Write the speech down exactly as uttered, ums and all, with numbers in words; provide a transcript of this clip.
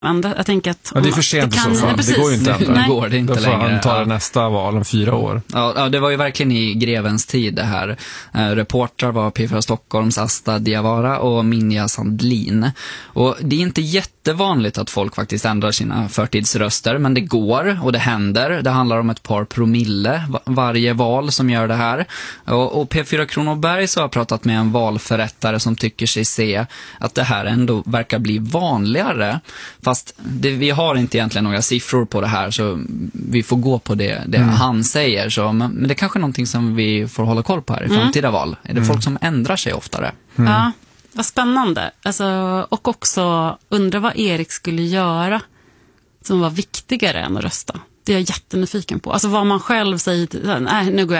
Jag tänker att... Ja, det är för sent i så fall. Det går ju inte nu, nu går det inte Då får längre. han ta ja. nästa val om fyra år. Ja, ja, det var ju verkligen i grevens tid det här. Eh, reportrar var P fyra Stockholms Asta Diawara och Minja Sandlin. Och det är inte jättevanligt att folk faktiskt ändrar sina förtidsröster, men det går och det händer. Det handlar om ett par promille varje val som gör det här. Och, och P fyra Kronoberg så har pratat med en valförrättare som tycker sig se att det här ändå verkar bli vanligare. Fast det, vi har inte egentligen några siffror på det här, så vi får gå på det, det mm. han säger. Så, men, men det är kanske någonting som vi får hålla koll på här i mm. framtida val. Är det mm. folk som ändrar sig oftare? Mm. Ja, vad spännande. Alltså, och också undra vad Erik skulle göra som var viktigare än att rösta. Det är jag jättenyfiken på. Alltså vad man själv säger, nej, nu går jag